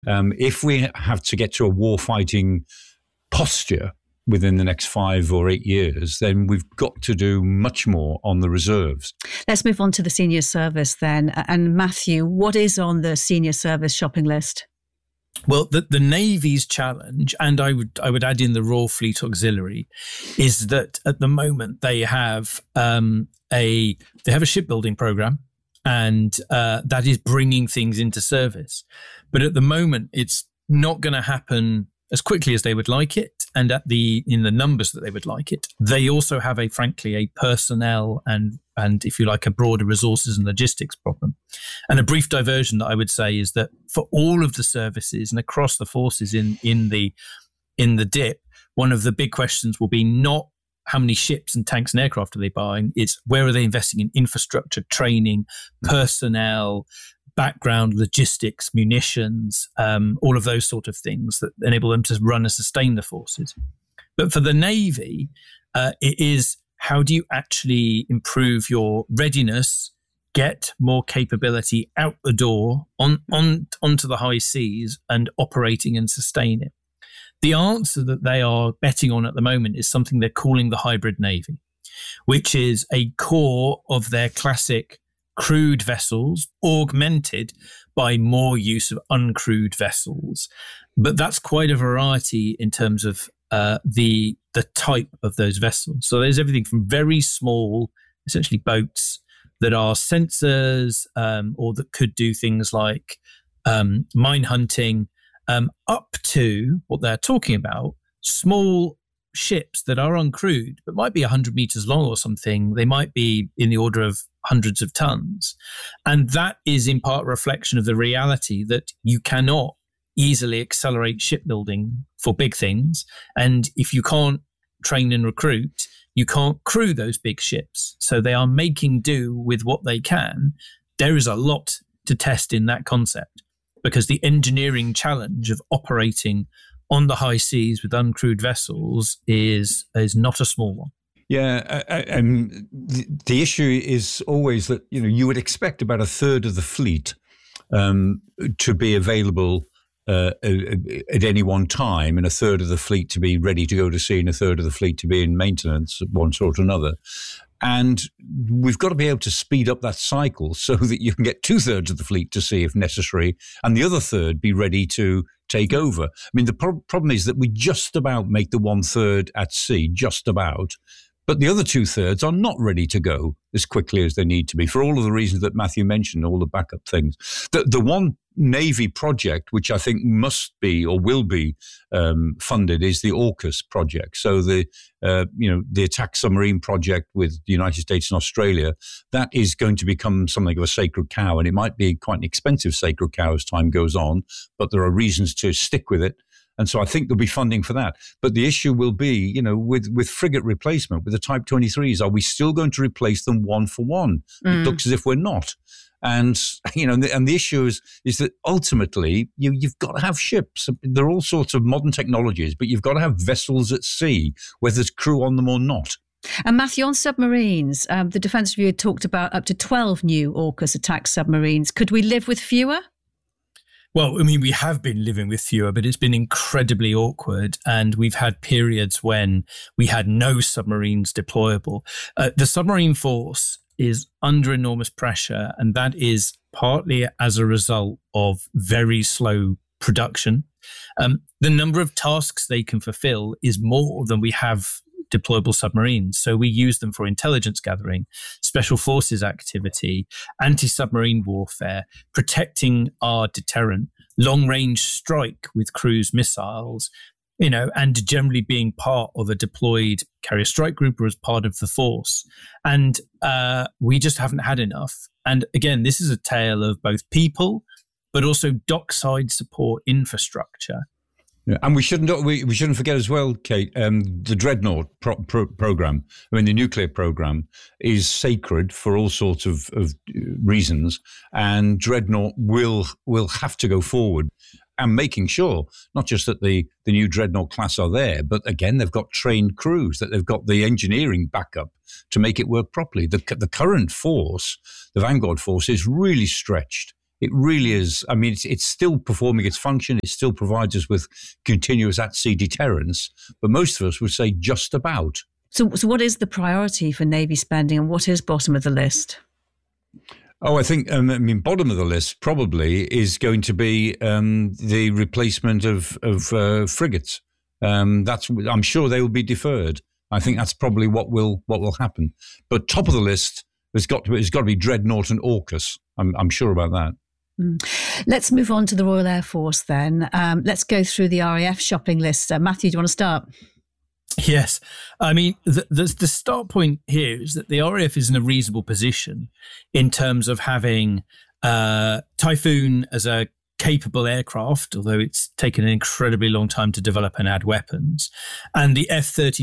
If we have to get to a war-fighting posture within the next 5 or 8 years, then we've got to do much more on the reserves. Let's move on to the senior service then. And Matthew, what is on the senior service shopping list? Well, the Navy's challenge, and I would add in the Royal Fleet Auxiliary, is that at the moment they have a shipbuilding program, and that is bringing things into service. But at the moment, it's not going to happen as quickly as they would like it, and in the numbers that they would like it. They also have a personnel and if you like, a broader resources and logistics problem. And a brief diversion that I would say is that for all of the services and across the forces in the DIP, one of the big questions will be not how many ships and tanks and aircraft are they buying, it's where are they investing in infrastructure, training, personnel, background, logistics, munitions, all of those sort of things that enable them to run and sustain the forces. But for the Navy, it is how do you actually improve your readiness, get more capability out the door onto the high seas and operating and sustain it. The answer that they are betting on at the moment is something they're calling the hybrid Navy, which is a core of their classic crewed vessels augmented by more use of uncrewed vessels. But that's quite a variety in terms of the type of those vessels. So there's everything from very small, essentially boats that are sensors or that could do things like mine hunting, up to what they're talking about, small ships that are uncrewed, but might be 100 meters long or something. They might be in the order of hundreds of tons. And that is in part a reflection of the reality that you cannot easily accelerate shipbuilding for big things. And if you can't train and recruit, you can't crew those big ships. So they are making do with what they can. There is a lot to test in that concept, because the engineering challenge of operating on the high seas with uncrewed vessels is not a small one. Yeah, the issue is always that you would expect about a third of the fleet to be available at any one time, and a third of the fleet to be ready to go to sea, and a third of the fleet to be in maintenance of one sort or another. And we've got to be able to speed up that cycle so that you can get 2/3 of the fleet to sea if necessary, and the other third be ready to take over. I mean, the problem is that we just about make the 1/3 at sea, just about. But the other 2/3 are not ready to go as quickly as they need to be for all of the reasons that Matthew mentioned, all the backup things. The one Navy project, which I think must be or will be funded, is the AUKUS project. So the attack submarine project with the United States and Australia, that is going to become something of a sacred cow, and it might be quite an expensive sacred cow as time goes on, but there are reasons to stick with it. And so I think there'll be funding for that. But the issue will be, with frigate replacement, with the Type 23s, are we still going to replace them one for one? It looks as if we're not. And, and the issue is that ultimately you've got to have ships. There are all sorts of modern technologies, but you've got to have vessels at sea, whether there's crew on them or not. And Matthew, on submarines, the Defence Review talked about up to 12 new AUKUS attack submarines. Could we live with fewer? Well, I mean, we have been living with fewer, but it's been incredibly awkward. And we've had periods when we had no submarines deployable. The submarine force is under enormous pressure, and that is partly as a result of very slow production. The number of tasks they can fulfill is more than we have deployable submarines. So we use them for intelligence gathering, special forces activity, anti-submarine warfare, protecting our deterrent, long-range strike with cruise missiles, and generally being part of a deployed carrier strike group or as part of the force. And we just haven't had enough. And again, this is a tale of both people, but also dockside support infrastructure. Yeah, and we shouldn't forget as well, Kate, the Dreadnought program. I mean, the nuclear program is sacred for all sorts of reasons, and Dreadnought will have to go forward. And making sure not just that the new Dreadnought class are there, but again they've got trained crews, that they've got the engineering backup to make it work properly. The current force, the Vanguard force, is really stretched. It really is. I mean, it's still performing its function. It still provides us with continuous at-sea deterrence. But most of us would say just about. So what is the priority for Navy spending, and what is bottom of the list? Oh, I think, bottom of the list probably is going to be the replacement of frigates. I'm sure they will be deferred. I think that's probably what will happen. But top of the list has got to be Dreadnought and AUKUS. I'm sure about that. Let's move on to the Royal Air Force then. Let's go through the RAF shopping list. Matthew, do you want to start? Yes. I mean, the start point here is that the RAF is in a reasonable position in terms of having Typhoon as a capable aircraft, although it's taken an incredibly long time to develop and add weapons, and the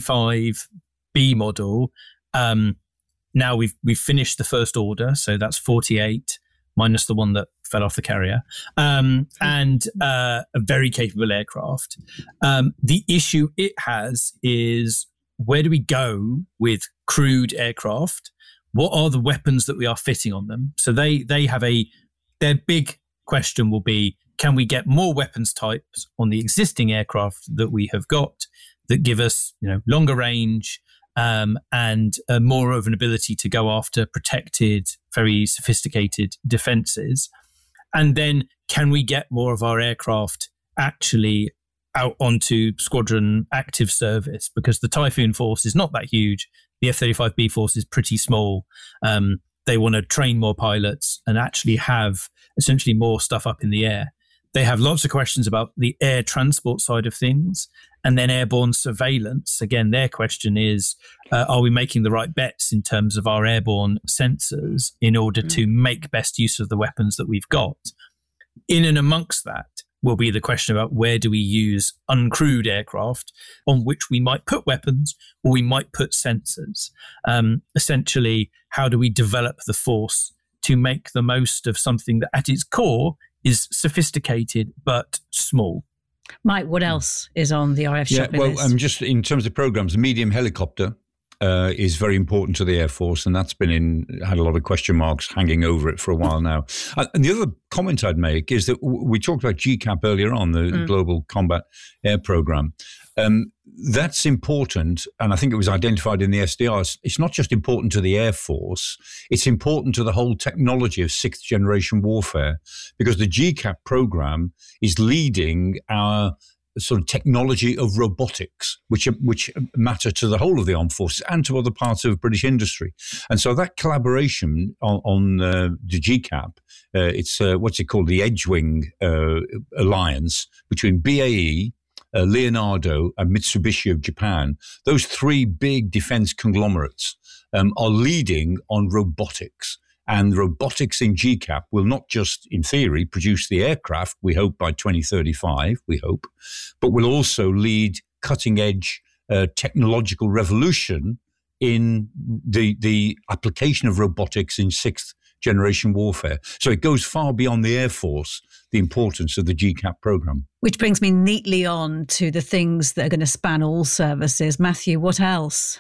F-35B model. Now we've finished the first order, so that's 48 minus the one that fell off the carrier, and a very capable aircraft. The issue it has is, where do we go with crewed aircraft? What are the weapons that we are fitting on them? So they have their big question will be, can we get more weapons types on the existing aircraft that we have got that give us, longer range, and more of an ability to go after protected, very sophisticated defences? And then can we get more of our aircraft actually out onto squadron active service? Because the Typhoon force is not that huge. The F-35B force is pretty small. They want to train more pilots and actually have essentially more stuff up in the air. They have lots of questions about the air transport side of things, and then airborne surveillance. Again, their question is, are we making the right bets in terms of our airborne sensors in order to make best use of the weapons that we've got? In and amongst that will be the question about, where do we use uncrewed aircraft on which we might put weapons or we might put sensors? Essentially, how do we develop the force to make the most of something that at its core is sophisticated but small? Mike, what else is on the RAF shopping list? Just in terms of programs, medium helicopter is very important to the Air Force, and that's had a lot of question marks hanging over it for a while now. And the other comment I'd make is that we talked about GCAP earlier on, the Global Combat Air Program. That's important, and I think it was identified in the SDR. It's not just important to the Air Force, it's important to the whole technology of sixth generation warfare, because the GCAP program is leading our sort of technology of robotics, which matter to the whole of the armed forces and to other parts of British industry. And so that collaboration on the GCAP, it's what's it called, the Edgewing Alliance between BAE, Leonardo and Mitsubishi of Japan. Those three big defense conglomerates are leading on robotics. And robotics in GCAP will not just, in theory, produce the aircraft, we hope by 2035, but will also lead cutting-edge technological revolution in the application of robotics in sixth generation warfare. So it goes far beyond the Air Force, the importance of the GCAP program. Which brings me neatly on to the things that are going to span all services. Matthew, what else?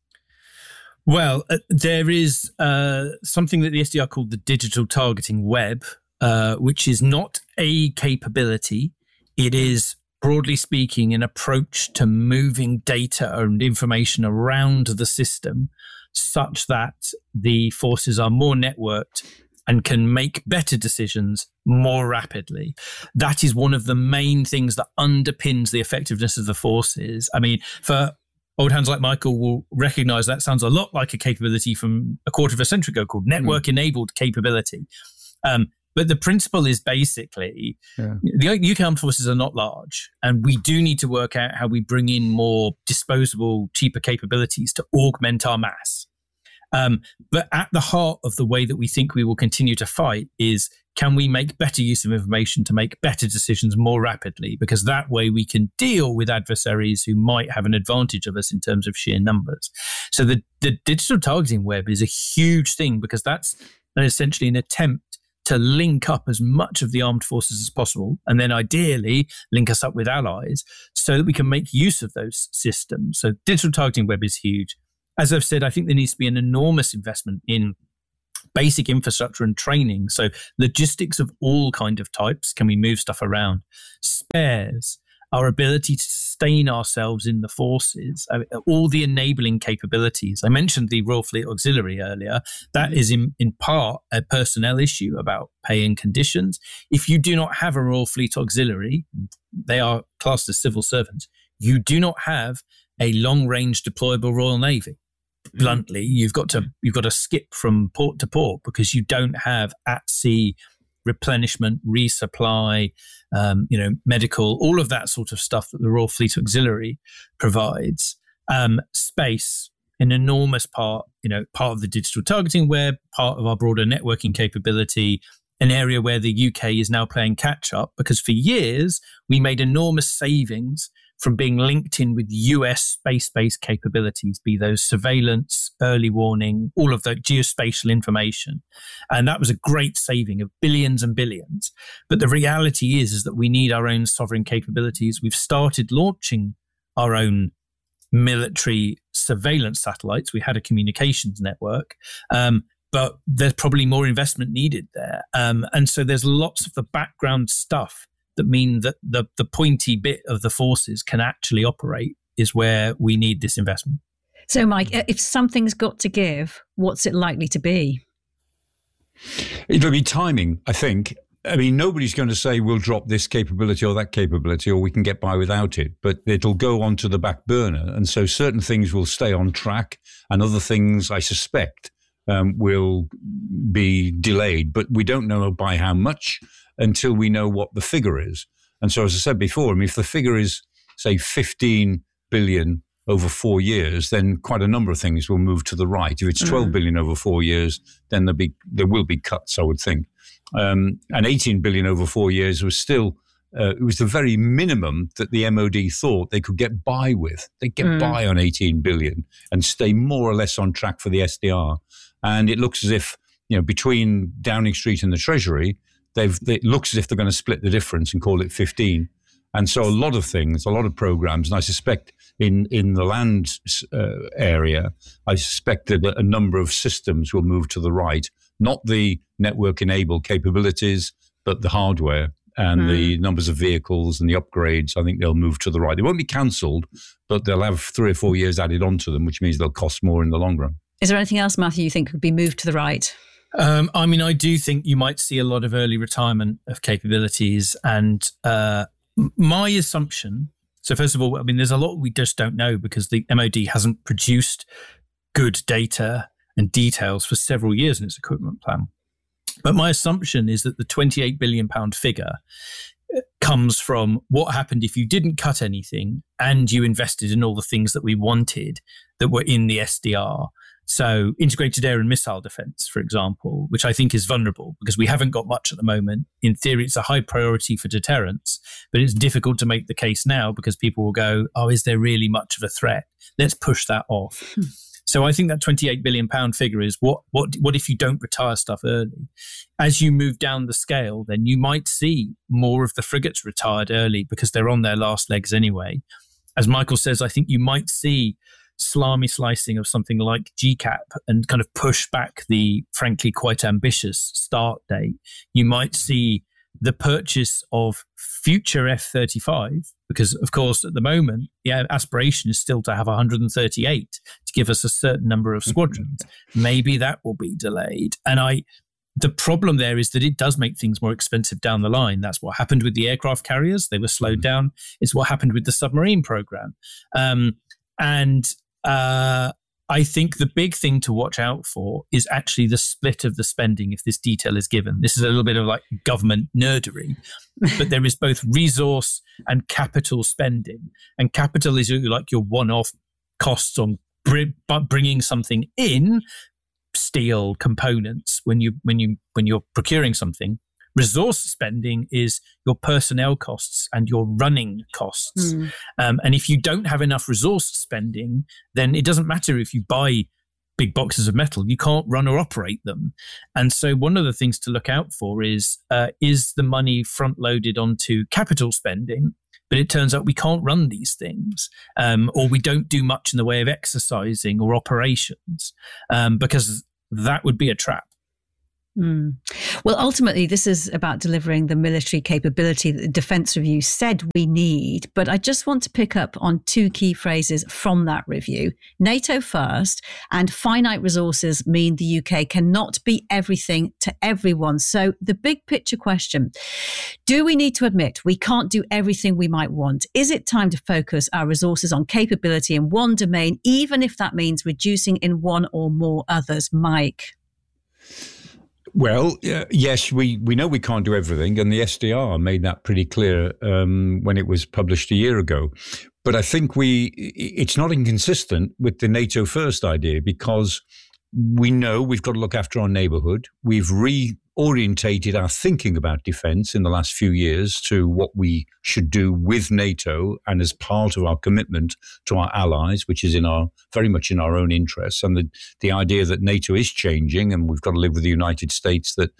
Well, there is something that the SDR called the Digital Targeting Web, which is not a capability. It is, broadly speaking, an approach to moving data and information around the system such that the forces are more networked and can make better decisions more rapidly. That is one of the main things that underpins the effectiveness of the forces. I mean, for old hands like Michael will recognize that sounds a lot like a capability from a quarter of a century ago called network-enabled capability. But the principle is basically, the UK Armed Forces are not large, and we do need to work out how we bring in more disposable, cheaper capabilities to augment our mass. But at the heart of the way that we think we will continue to fight is, can we make better use of information to make better decisions more rapidly? Because that way we can deal with adversaries who might have an advantage of us in terms of sheer numbers. So the digital targeting web is a huge thing, because that's essentially an attempt to link up as much of the armed forces as possible, and then ideally link us up with allies so that we can make use of those systems. So digital targeting web is huge. As I've said, I think there needs to be an enormous investment in basic infrastructure and training. So logistics of all kind of types. Can we move stuff around? Spares, our ability to sustain ourselves in the forces, all the enabling capabilities. I mentioned the Royal Fleet Auxiliary earlier. That is in part a personnel issue about pay and conditions. If you do not have a Royal Fleet Auxiliary, they are classed as civil servants, you do not have a long-range deployable Royal Navy. Bluntly, you've got to skip from port to port because you don't have at-sea replenishment, resupply, medical, all of that sort of stuff that the Royal Fleet Auxiliary provides. Space, an enormous part of the digital targeting web, part of our broader networking capability, an area where the UK is now playing catch up because for years we made enormous savings from being linked in with US space-based capabilities, be those surveillance, early warning, all of that geospatial information. And that was a great saving of billions and billions. But the reality is that we need our own sovereign capabilities. We've started launching our own military surveillance satellites. We had a communications network, but there's probably more investment needed there. And so there's lots of the background stuff that mean that the pointy bit of the forces can actually operate is where we need this investment. So, Mike, if something's got to give, what's it likely to be? It'll be timing, I think. I mean, nobody's going to say we'll drop this capability or that capability or we can get by without it, but it'll go onto the back burner. And so certain things will stay on track and other things, I suspect, will be delayed. But we don't know by how much until we know what the figure is. And so, as I said before, I mean, if the figure is, say, 15 billion over 4 years, then quite a number of things will move to the right. If it's 12 billion over 4 years, then there will be cuts, I would think. And 18 billion over 4 years was still, it was the very minimum that the MOD thought they could get by with. They'd get by on 18 billion and stay more or less on track for the SDR. And it looks as if, between Downing Street and the Treasury, it looks as if they're going to split the difference and call it 15. And so a lot of things, a lot of programs, and I suspect in the land area, I suspect that a number of systems will move to the right, not the network-enabled capabilities, but the hardware and the numbers of vehicles and the upgrades. I think they'll move to the right. They won't be cancelled, but they'll have 3 or 4 years added onto them, which means they'll cost more in the long run. Is there anything else, Matthew, you think could be moved to the right? I do think you might see a lot of early retirement of capabilities. And my assumption, so first of all, I mean, there's a lot we just don't know because the MOD hasn't produced good data and details for several years in its equipment plan. But my assumption is that the £28 billion figure comes from what happened if you didn't cut anything and you invested in all the things that we wanted that were in the SDR. So integrated air and missile defense, for example, which I think is vulnerable because we haven't got much at the moment. In theory, it's a high priority for deterrence, but it's difficult to make the case now because people will go, oh, is there really much of a threat? Let's push that off. So I think that £28 billion figure is what if you don't retire stuff early? As you move down the scale, then you might see more of the frigates retired early because they're on their last legs anyway. As Michael says, I think you might see salami slicing of something like GCAP and kind of push back the frankly quite ambitious start date. You might see the purchase of future F-35 because, of course, at the moment, the aspiration is still to have 138 to give us a certain number of squadrons. Maybe that will be delayed. And the problem there is that it does make things more expensive down the line. That's what happened with the aircraft carriers. They were slowed down. It's what happened with the submarine program. I think the big thing to watch out for is actually the split of the spending if this detail is given. This is a little bit of like government nerdery, but there is both resource and capital spending. And capital is like your one-off costs on bringing something in, steel components when you're procuring something. Resource spending is your personnel costs and your running costs. And if you don't have enough resource spending, then it doesn't matter if you buy big boxes of metal, you can't run or operate them. And so one of the things to look out for is the money front loaded onto capital spending, but it turns out we can't run these things, or we don't do much in the way of exercising or operations, because that would be a trap. Well, ultimately, this is about delivering the military capability that the Defence Review said we need. But I just want to pick up on two key phrases from that review. NATO first and finite resources mean the UK cannot be everything to everyone. So the big picture question, do we need to admit we can't do everything we might want? Is it time to focus our resources on capability in one domain, even if that means reducing in one or more others? Mike? Well, yes, we know we can't do everything, and the SDR made that pretty clear when it was published a year ago. But I think it's not inconsistent with the NATO first idea, because we know we've got to look after our neighbourhood. We've reorientated our thinking about defence in the last few years to what we should do with NATO and as part of our commitment to our allies, which is very much in our own interests. And the idea that NATO is changing, and we've got to live with the United States that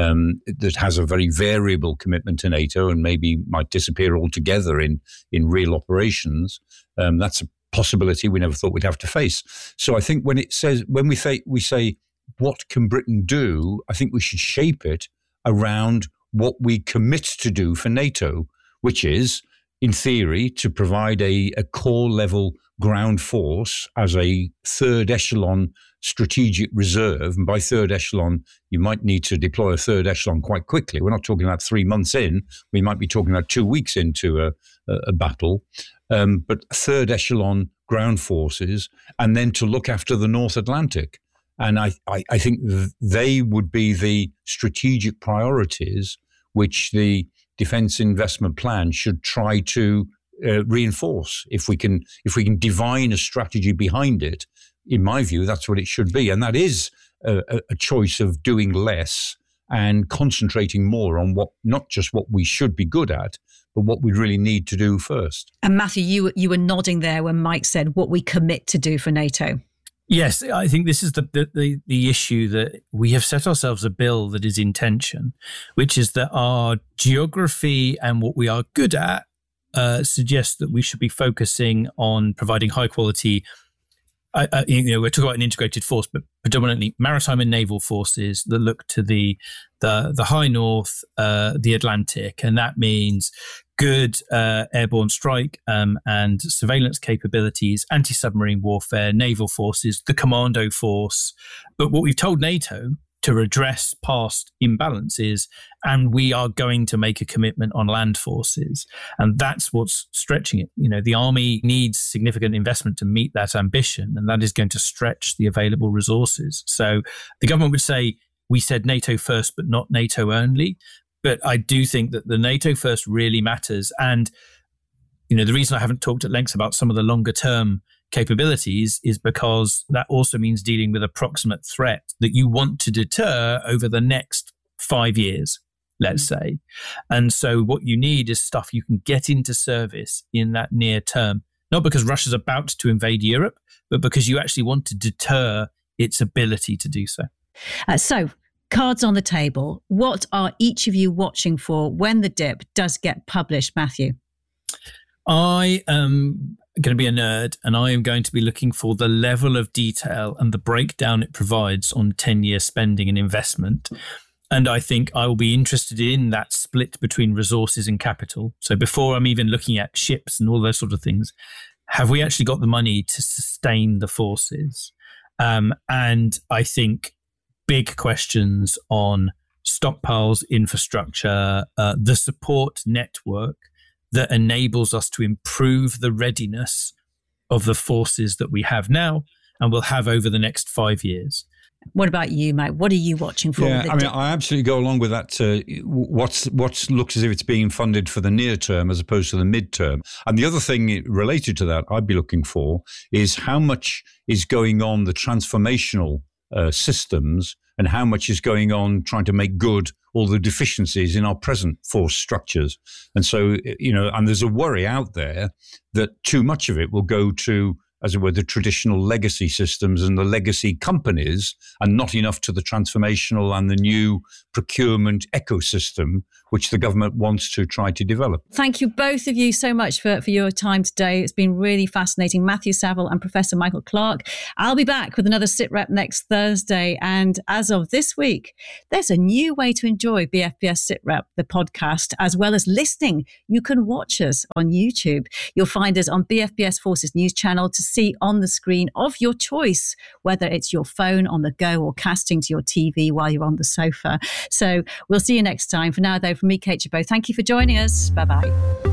has a very variable commitment to NATO and maybe might disappear altogether in real operations. That's a possibility we never thought we'd have to face. So I think when we say what can Britain do, I think we should shape it around what we commit to do for NATO, which is, in theory, to provide a core level ground force as a third echelon strategic reserve. And by third echelon, you might need to deploy a third echelon quite quickly. We're not talking about 3 months in. We might be talking about 2 weeks into a battle. But third echelon ground forces, and then to look after the North Atlantic. And I think they would be the strategic priorities which the Defence Investment Plan should try to reinforce. If we can divine a strategy behind it, in my view, that's what it should be. And that is a choice of doing less and concentrating more on not just what we should be good at, but what we really need to do first. And Matthew, you were nodding there when Mike said what we commit to do for NATO. Yes, I think this is the issue, that we have set ourselves a bill that is in tension, which is that our geography and what we are good at suggests that we should be focusing on providing high quality. We're talking about an integrated force, but predominantly maritime and naval forces that look to the high north, the Atlantic, and that means good airborne strike and surveillance capabilities, anti-submarine warfare, naval forces, the commando force. But what we've told NATO to redress past imbalances, and we are going to make a commitment on land forces. And that's what's stretching it. The army needs significant investment to meet that ambition, and that is going to stretch the available resources. So the government would say, we said NATO first, but not NATO only. But I do think that the NATO first really matters. And, the reason I haven't talked at length about some of the longer term capabilities is because that also means dealing with a proximate threat that you want to deter over the next 5 years, let's say. And so what you need is stuff you can get into service in that near term, not because Russia's about to invade Europe, but because you actually want to deter its ability to do so. So cards on the table. What are each of you watching for when the DIP does get published, Matthew? I am going to be a nerd, and I am going to be looking for the level of detail and the breakdown it provides on 10-year spending and investment. And I think I will be interested in that split between resources and capital. So before I'm even looking at ships and all those sort of things, have we actually got the money to sustain the forces? And I think big questions on stockpiles, infrastructure, the support network that enables us to improve the readiness of the forces that we have now and will have over the next 5 years. What about you, Mike? What are you watching for? Yeah, I absolutely go along with that. What looks as if it's being funded for the near term as opposed to the midterm. And the other thing related to that I'd be looking for is how much is going on the transformational systems and how much is going on trying to make good all the deficiencies in our present force structures. And so, and there's a worry out there that too much of it will go to as it were, the traditional legacy systems and the legacy companies, and not enough to the transformational and the new procurement ecosystem which the government wants to try to develop. Thank you, both of you, so much for your time today. It's been really fascinating. Matthew Saville and Professor Michael Clarke. I'll be back with another SITREP next Thursday. And as of this week, there's a new way to enjoy BFBS SITREP, the podcast, as well as listening. You can watch us on YouTube. You'll find us on BFBS Forces News channel to see on the screen of your choice, whether it's your phone on the go or casting to your TV while you're on the sofa. So we'll see you next time. For now, though, from me, Kate Chabot, thank you for joining us. Bye-bye.